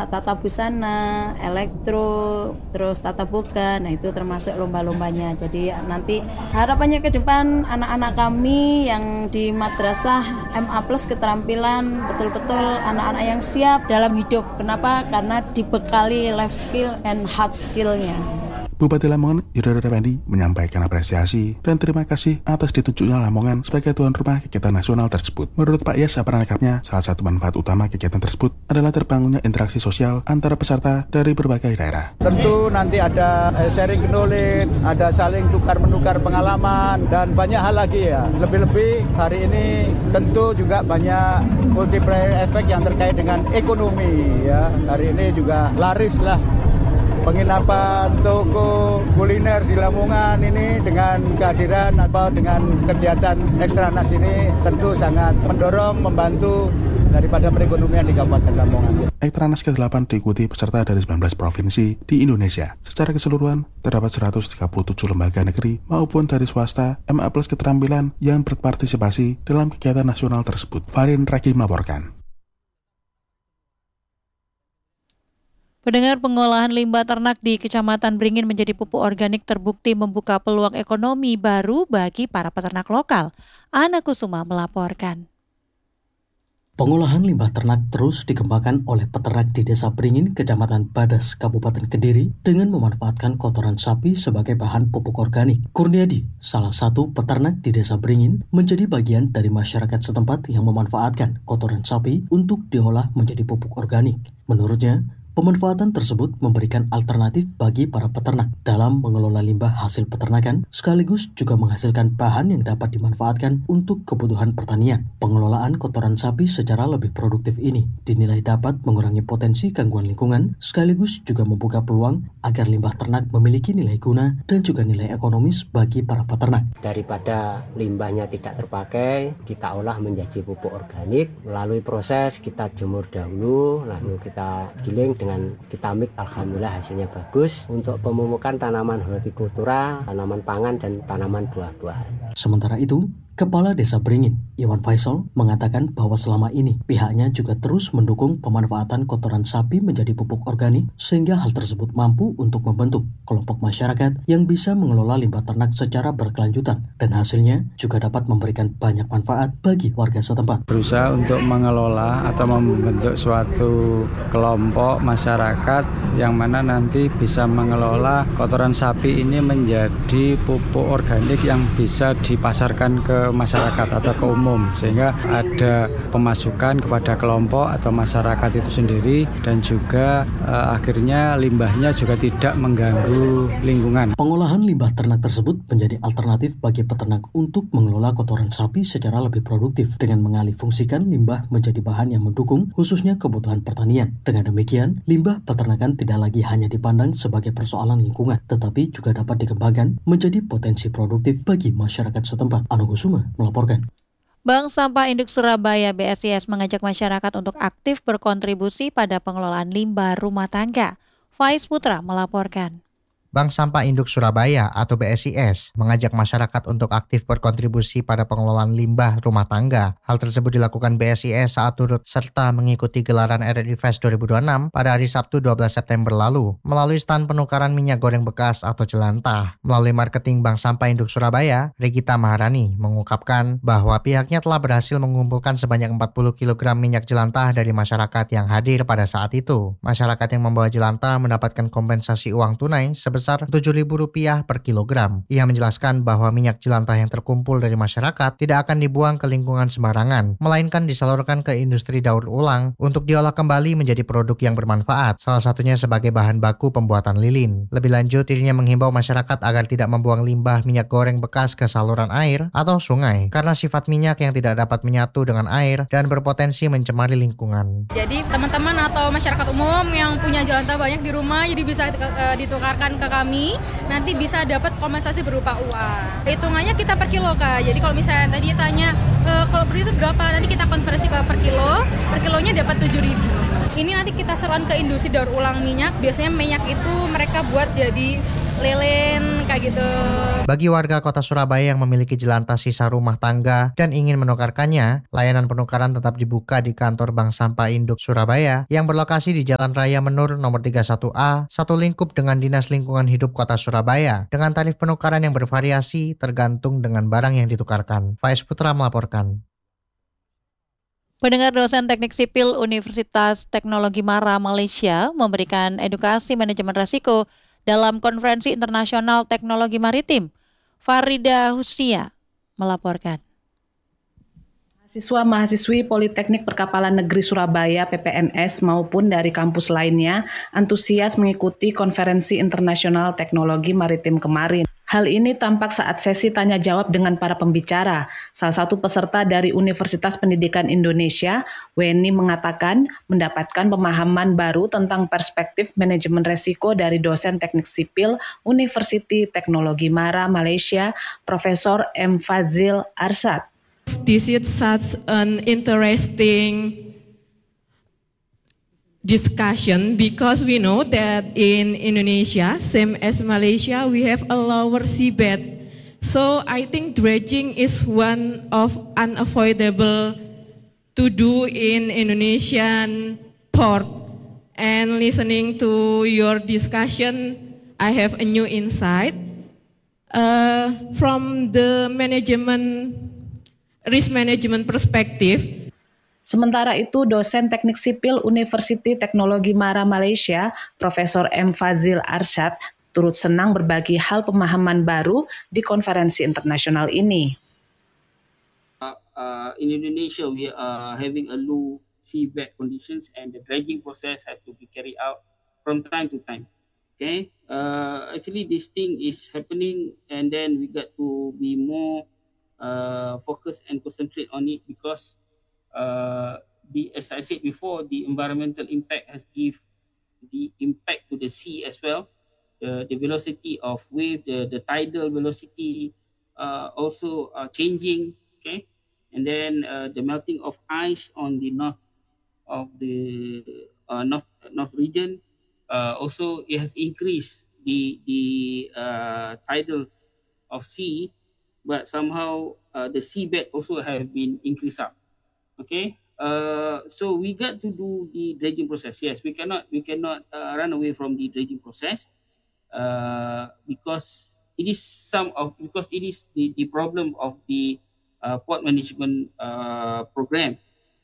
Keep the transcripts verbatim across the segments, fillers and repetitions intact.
tata busana, elektro, terus tata boga. Nah itu termasuk lomba-lombanya. Jadi nanti harapannya ke depan anak-anak kami yang di madrasah M A Plus keterampilan betul-betul anak-anak yang siap dalam hidup. Kenapa? Karena dibekali life skill and hard skill-nya. Bupati Lamongan Yudhoyono Effendi menyampaikan apresiasi dan terima kasih atas ditunjuknya Lamongan sebagai tuan rumah kegiatan nasional tersebut. Menurut Pak Yes Saparangkapnya, salah satu manfaat utama kegiatan tersebut adalah terbangunnya interaksi sosial antara peserta dari berbagai daerah. Tentu nanti ada sharing knowledge, ada saling tukar-menukar pengalaman, dan banyak hal lagi ya. Lebih-lebih hari ini tentu juga banyak multiplier effect yang terkait dengan ekonomi ya. Hari ini juga laris lah penginapan, toko, kuliner di Lamongan ini dengan kehadiran atau dengan kegiatan Ekstranas ini tentu sangat mendorong, membantu daripada perekonomian di Kabupaten Lamongan. Ekstranas ke delapan diikuti peserta dari sembilan belas provinsi di Indonesia. Secara keseluruhan, terdapat seratus tiga puluh tujuh lembaga negeri maupun dari swasta M A Plus keterampilan yang berpartisipasi dalam kegiatan nasional tersebut. Farin Raki melaporkan. Pendengar, pengolahan limbah ternak di Kecamatan Beringin menjadi pupuk organik terbukti membuka peluang ekonomi baru bagi para peternak lokal. Ana Kusuma melaporkan. Pengolahan limbah ternak terus dikembangkan oleh peternak di Desa Beringin, Kecamatan Badas, Kabupaten Kediri dengan memanfaatkan kotoran sapi sebagai bahan pupuk organik. Kurniadi, salah satu peternak di Desa Beringin, menjadi bagian dari masyarakat setempat yang memanfaatkan kotoran sapi untuk diolah menjadi pupuk organik. Menurutnya, pemanfaatan tersebut memberikan alternatif bagi para peternak dalam mengelola limbah hasil peternakan, sekaligus juga menghasilkan bahan yang dapat dimanfaatkan untuk kebutuhan pertanian. Pengelolaan kotoran sapi secara lebih produktif ini dinilai dapat mengurangi potensi gangguan lingkungan, sekaligus juga membuka peluang agar limbah ternak memiliki nilai guna dan juga nilai ekonomis bagi para peternak. Daripada limbahnya tidak terpakai, kita olah menjadi pupuk organik. Melalui proses kita jemur dahulu, lalu kita giling dengan dengan kita mix, alhamdulillah hasilnya bagus untuk pemupukan tanaman hortikultura, tanaman pangan dan tanaman buah-buahan. Sementara itu, Kepala Desa Beringin, Iwan Faisal, mengatakan bahwa selama ini pihaknya juga terus mendukung pemanfaatan kotoran sapi menjadi pupuk organik sehingga hal tersebut mampu untuk membentuk kelompok masyarakat yang bisa mengelola limbah ternak secara berkelanjutan dan hasilnya juga dapat memberikan banyak manfaat bagi warga setempat. Berusaha untuk mengelola atau membentuk suatu kelompok masyarakat yang mana nanti bisa mengelola kotoran sapi ini menjadi pupuk organik yang bisa dipasarkan ke masyarakat atau ke umum, sehingga ada pemasukan kepada kelompok atau masyarakat itu sendiri dan juga eh, akhirnya limbahnya juga tidak mengganggu lingkungan. Pengolahan limbah ternak tersebut menjadi alternatif bagi peternak untuk mengelola kotoran sapi secara lebih produktif dengan mengalihfungsikan limbah menjadi bahan yang mendukung khususnya kebutuhan pertanian. Dengan demikian, limbah peternakan tidak lagi hanya dipandang sebagai persoalan lingkungan, tetapi juga dapat dikembangkan menjadi potensi produktif bagi masyarakat setempat. Ana Kusuma melaporkan. Bank Sampah Induk Surabaya B S I S mengajak masyarakat untuk aktif berkontribusi pada pengelolaan limbah rumah tangga. Faiz Putra melaporkan. Bank Sampah Induk Surabaya atau B S I S mengajak masyarakat untuk aktif berkontribusi pada pengelolaan limbah rumah tangga. Hal tersebut dilakukan B S I S saat turut serta mengikuti gelaran R R I Fest dua ribu dua puluh enam pada hari Sabtu dua belas September lalu melalui stand penukaran minyak goreng bekas atau jelantah. Melalui marketing Bank Sampah Induk Surabaya, Regita Maharani mengungkapkan bahwa pihaknya telah berhasil mengumpulkan sebanyak empat puluh kilogram minyak jelantah dari masyarakat yang hadir pada saat itu. Masyarakat yang membawa jelantah mendapatkan kompensasi uang tunai sebesar tujuh ribu rupiah per kilogram. Ia menjelaskan bahwa minyak jelantah yang terkumpul dari masyarakat tidak akan dibuang ke lingkungan sembarangan, melainkan disalurkan ke industri daur ulang untuk diolah kembali menjadi produk yang bermanfaat, salah satunya sebagai bahan baku pembuatan lilin. Lebih lanjut, dirinya menghimbau masyarakat agar tidak membuang limbah minyak goreng bekas ke saluran air atau sungai, karena sifat minyak yang tidak dapat menyatu dengan air dan berpotensi mencemari lingkungan. Jadi teman-teman atau masyarakat umum yang punya jelantah banyak di rumah, jadi bisa uh, ditukarkan ke kami, nanti bisa dapat kompensasi berupa uang. Hitungannya kita per kilo Kak. Jadi kalau misalnya tadi tanya e, kalau per itu berapa, nanti kita konversi ke per kilo, per kilonya dapat tujuh ribu. Ini nanti kita serahkan ke industri daur ulang minyak. Biasanya minyak itu mereka buat jadi lilin kayak gitu. Bagi warga kota Surabaya yang memiliki jelantah sisa rumah tangga dan ingin menukarkannya, layanan penukaran tetap dibuka di kantor Bank Sampah Induk Surabaya yang berlokasi di Jalan Raya Menur nomor tiga puluh satu A, satu lingkup dengan Dinas Lingkungan Hidup Kota Surabaya, dengan tarif penukaran yang bervariasi tergantung dengan barang yang ditukarkan. Faiz Putra melaporkan. Pendengar, dosen teknik sipil Universitas Teknologi Mara, Malaysia memberikan edukasi manajemen risiko dalam Konferensi Internasional Teknologi Maritim. Farida Husnia melaporkan. Mahasiswa-mahasiswi Politeknik Perkapalan Negeri Surabaya P P N S maupun dari kampus lainnya antusias mengikuti Konferensi Internasional Teknologi Maritim kemarin. Hal ini tampak saat sesi tanya jawab dengan para pembicara. Salah satu peserta dari Universitas Pendidikan Indonesia, Weni, mengatakan mendapatkan pemahaman baru tentang perspektif manajemen resiko dari dosen teknik sipil Universiti Teknologi Mara, Malaysia, Profesor M. Fazil Arsyad. This is such an interesting discussion because we know that in Indonesia, same as Malaysia, we have a lower seabed. So I think dredging is one of unavoidable to do in Indonesian port. And listening to your discussion, I have a new insight. Uh, from the management, risk management perspective, sementara itu, dosen teknik sipil Universiti Teknologi Mara, Malaysia, Profesor M. Fazil Arsyad, turut senang berbagi hal pemahaman baru di konferensi internasional ini. Uh, uh, in Indonesia, we are having a low seabed conditions and the dredging process has to be carried out from time to time. Okay, uh, actually this thing is happening and then we got to be more uh, focused and concentrate on it because Uh, the as I said before, the environmental impact has give the impact to the sea as well. The, the velocity of wave, the, the tidal velocity uh, also uh, changing. Okay, and then uh, the melting of ice on the north of the uh, north north region uh, also it has increased the the uh, tidal of sea, but somehow uh, the seabed also have been increased up. Okay, uh, so we got to do the dredging process. Yes, we cannot we cannot uh, run away from the dredging process uh, because it is some of because it is the, the problem of the uh, port management uh, program.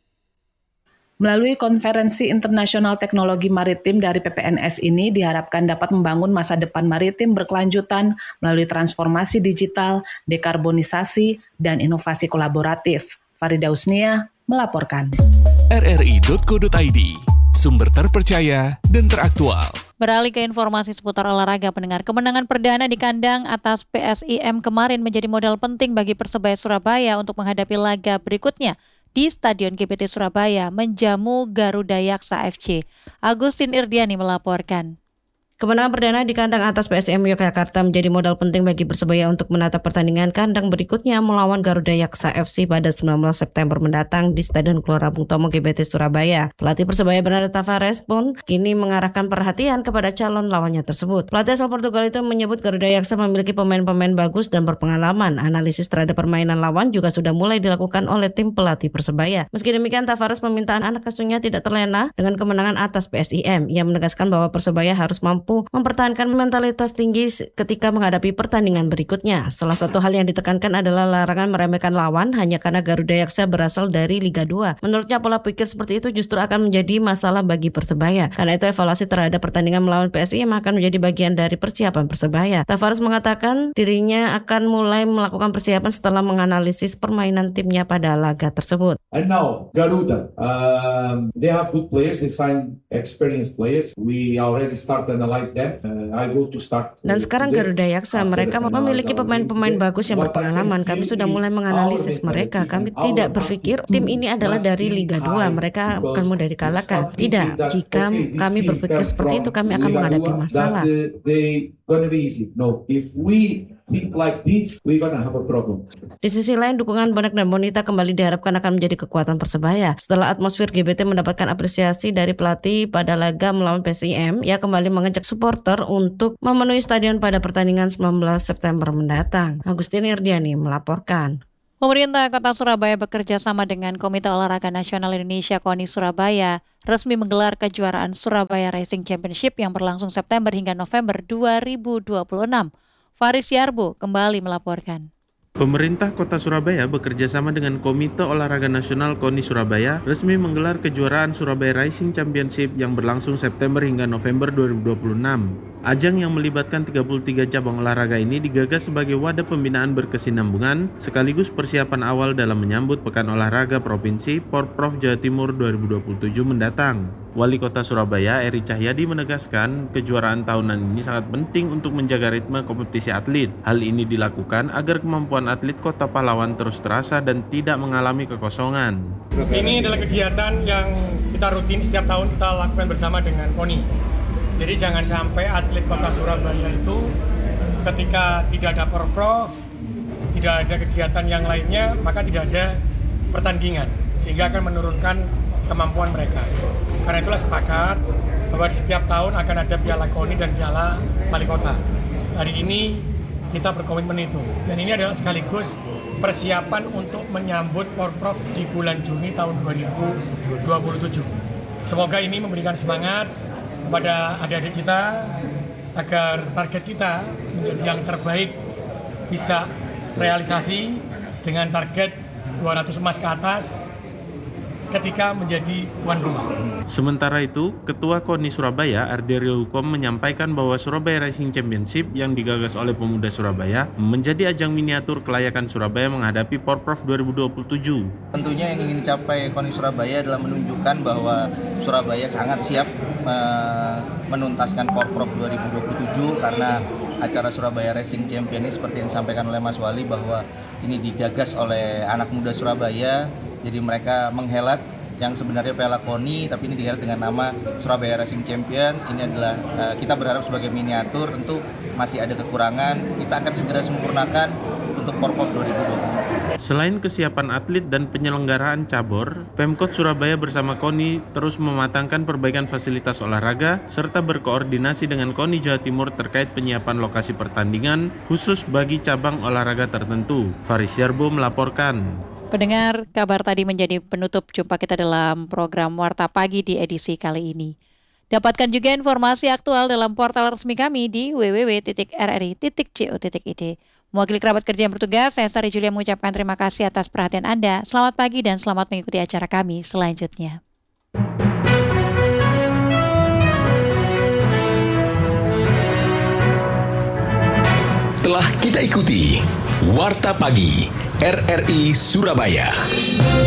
Melalui Konferensi Internasional Teknologi Maritim dari P P N S ini diharapkan dapat membangun masa depan maritim berkelanjutan melalui transformasi digital, dekarbonisasi, dan inovasi kolaboratif. Farida Husnia melaporkan. R R I dot co dot I D, sumber terpercaya dan teraktual. Beralih ke informasi seputar olahraga, pendengar, kemenangan perdana di kandang atas P S I M kemarin menjadi modal penting bagi Persebaya Surabaya untuk menghadapi laga berikutnya di Stadion G B T Surabaya menjamu Garuda Yaksa F C. Agustin Irdiani melaporkan. Kemenangan perdana di kandang atas P S I M Yogyakarta menjadi modal penting bagi Persebaya untuk menatap pertandingan kandang berikutnya melawan Garuda Yaksa F C pada sembilan belas September mendatang di Stadion Gelora Bung Tomo G B T Surabaya. Pelatih Persebaya Bernardo Tavares pun kini mengarahkan perhatian kepada calon lawannya tersebut. Pelatih asal Portugal itu menyebut Garuda Yaksa memiliki pemain-pemain bagus dan berpengalaman. Analisis terhadap permainan lawan juga sudah mulai dilakukan oleh tim pelatih Persebaya. Meski demikian, Tavares meminta anak asuhnya tidak terlena dengan kemenangan atas P S I M. Ia menegaskan bahwa Persebaya harus mampu mempertahankan mentalitas tinggi ketika menghadapi pertandingan berikutnya. Salah satu hal yang ditekankan adalah larangan meremehkan lawan hanya karena Garuda Yaksa berasal dari Liga dua. Menurutnya pola pikir seperti itu justru akan menjadi masalah bagi Persebaya. Karena itu evaluasi terhadap pertandingan melawan P S I M akan menjadi bagian dari persiapan Persebaya. Tavares mengatakan dirinya akan mulai melakukan persiapan setelah menganalisis permainan timnya pada laga tersebut. And now Garuda, um, they have good players, they sign experienced players. We already start analyzing. Dan sekarang Garuda Yaksa, mereka memiliki pemain-pemain bagus yang berpengalaman. Kami sudah mulai menganalisis mereka. Kami tidak berpikir tim ini adalah dari Liga dua, mereka akan mudah dikalahkan. Tidak, jika kami berpikir seperti itu, kami akan menghadapi masalah. think like this, we're gonna have a problem. Di sisi lain, dukungan Bonek dan Bonita kembali diharapkan akan menjadi kekuatan Persebaya. Setelah atmosfer G B T mendapatkan apresiasi dari pelatih pada laga melawan P S I M, ia kembali mengajak supporter untuk memenuhi stadion pada pertandingan sembilan belas September mendatang. Agustin Irdiani melaporkan. Pemerintah Kota Surabaya bekerja sama dengan Komite Olahraga Nasional Indonesia KONI Surabaya resmi menggelar kejuaraan Surabaya Racing Championship yang berlangsung September hingga November dua ribu dua puluh enam. Faris Yarbo kembali melaporkan. Pemerintah Kota Surabaya bekerja sama dengan Komite Olahraga Nasional KONI Surabaya resmi menggelar kejuaraan Surabaya Racing Championship yang berlangsung September hingga November dua ribu dua puluh enam. Ajang yang melibatkan tiga puluh tiga cabang olahraga ini digagas sebagai wadah pembinaan berkesinambungan sekaligus persiapan awal dalam menyambut Pekan Olahraga Provinsi Porprov Jawa Timur dua ribu dua puluh tujuh mendatang. Wali Kota Surabaya Eri Cahyadi menegaskan kejuaraan tahunan ini sangat penting untuk menjaga ritme kompetisi atlet. Hal ini dilakukan agar kemampuan atlet Kota Pahlawan terus terasa dan tidak mengalami kekosongan. Ini adalah kegiatan yang kita rutin setiap tahun kita lakukan bersama dengan KONI. Jadi jangan sampai atlet Kota Surabaya itu ketika tidak ada Porprov, tidak ada kegiatan yang lainnya, maka tidak ada pertandingan, sehingga akan menurunkan kemampuan mereka. Karena itulah sepakat bahwa di setiap tahun akan ada Piala KONI dan Piala Wali Kota. Hari ini kita berkomitmen itu, dan ini adalah sekaligus persiapan untuk menyambut Porprov di bulan Juni tahun dua ribu dua puluh tujuh. Semoga ini memberikan semangat kepada adik-adik kita agar target kita menjadi yang terbaik bisa realisasi dengan target dua ratus emas ke atas ketika menjadi tuan rumah. Sementara itu, Ketua KONI Surabaya Arderio Hukom menyampaikan bahwa Surabaya Racing Championship yang digagas oleh pemuda Surabaya menjadi ajang miniatur kelayakan Surabaya menghadapi Porprov dua ribu dua puluh tujuh. Tentunya yang ingin dicapai KONI Surabaya adalah menunjukkan bahwa Surabaya sangat siap menuntaskan Porprov dua ribu dua puluh tujuh karena acara Surabaya Racing Champion ini seperti yang disampaikan oleh Mas Wali bahwa ini digagas oleh anak muda Surabaya. Jadi mereka menghelat yang sebenarnya Piala KONI, tapi ini dihelat dengan nama Surabaya Racing Champion. Ini adalah uh, kita berharap sebagai miniatur, tentu masih ada kekurangan. Kita akan segera sempurnakan untuk Porprov dua ribu dua puluh. Selain kesiapan atlet dan penyelenggaraan cabur, Pemkot Surabaya bersama KONI terus mematangkan perbaikan fasilitas olahraga serta berkoordinasi dengan KONI Jawa Timur terkait penyiapan lokasi pertandingan khusus bagi cabang olahraga tertentu. Faris Yarbo melaporkan. Pendengar, kabar tadi menjadi penutup jumpa kita dalam program Warta Pagi di edisi kali ini. Dapatkan juga informasi aktual dalam portal resmi kami di w w w titik r r i titik co titik i d. Mewakili kerabat kerja yang bertugas, saya Sari Julia mengucapkan terima kasih atas perhatian Anda. Selamat pagi dan selamat mengikuti acara kami selanjutnya. Telah kita ikuti Warta Pagi R R I Surabaya.